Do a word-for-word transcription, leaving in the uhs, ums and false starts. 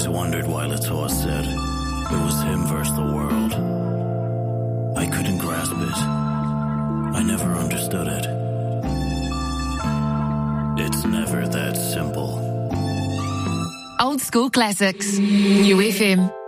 always wondered why Latour said it was him versus the world. I couldn't grasp it. I never understood it. It's never that simple. Old school classics. New F M.